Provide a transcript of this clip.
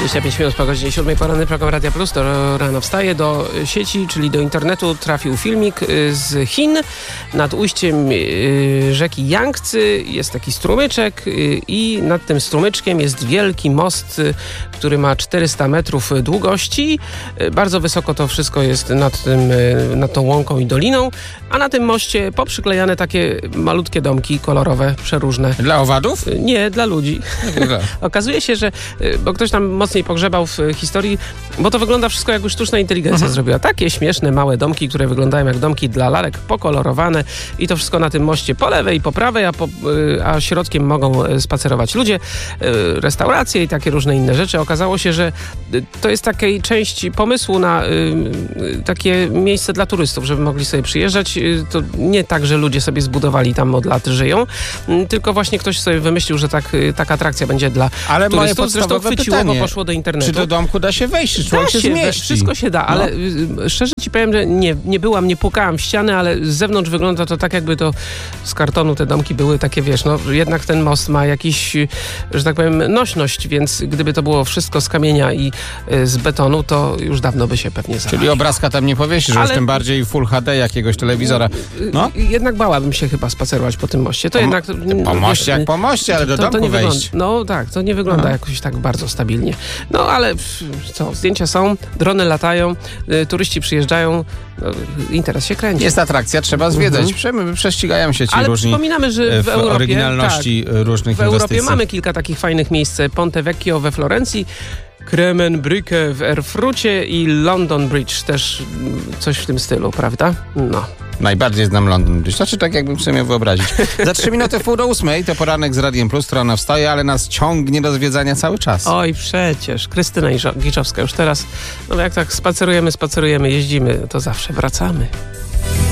25 minut po godzinie 7 poranny program Radia Plus to rano wstaje. Do sieci, czyli do internetu trafił filmik z Chin. Nad ujściem rzeki Jangtze jest taki strumyczek i nad tym strumyczkiem jest wielki most, który ma 400 metrów długości. Bardzo wysoko to wszystko jest nad tą łąką i doliną, a na tym moście poprzyklejane takie malutkie domki kolorowe, przeróżne. Dla owadów? Nie, dla ludzi. Okazuje się, że bo ktoś tam mocniej pogrzebał w historii, bo to wygląda wszystko jakby sztuczna inteligencja zrobiła. Takie śmieszne, małe domki, które wyglądają jak domki dla lalek, pokolorowane i to wszystko na tym moście po lewej i po prawej, a środkiem mogą spacerować ludzie, restauracje i takie różne inne rzeczy. Okazało się, że to jest takiej część pomysłu na takie miejsce dla turystów, żeby mogli sobie przyjeżdżać. To nie tak, że ludzie sobie zbudowali tam od lat żyją, tylko właśnie ktoś sobie wymyślił, że taka atrakcja będzie dla turystów. Zresztą chwyciło, bo poszło do internetu. Czy do domku da się wejść? Czy człowiek się zmieści? Wszystko się da, ale szczerze ci powiem, że nie pukałam w ściany, ale z zewnątrz wygląda to tak, jakby to z kartonu te domki były takie, wiesz, jednak ten most ma jakiś, że tak powiem, nośność, więc gdyby to było wszystko z kamienia i z betonu, to już dawno by się pewnie zawaliło. Czyli obrazka tam nie powiesisz, ale już tym bardziej Full HD jakiegoś telewizora. Jednak bałabym się chyba spacerować po tym moście. To jednak... Po moście jak po moście, ale do domku wejść. Tak, to nie wygląda jakoś tak bardzo stabilnie. Ale co, zdjęcia są, drony latają, turyści przyjeżdżają, interes się kręci. Jest atrakcja, trzeba zwiedzać. Prześcigają się ci różni przypominamy, że w Europie, oryginalności różnych w Europie inwestycji. mamy kilka takich fajnych miejsc. Ponte Vecchio we Florencji, Kremenbrücke w Erfurcie i London Bridge. Też coś w tym stylu, prawda? Najbardziej znam London Bridge. Znaczy tak, jakbym sobie miał wyobrazić. Za 3 minuty 7:30 to poranek z Radiem Plus, która wstaje, ale nas ciągnie do zwiedzania cały czas. Oj, przecież. Krystyna Giczowska już teraz, jak tak spacerujemy, jeździmy, to zawsze wracamy.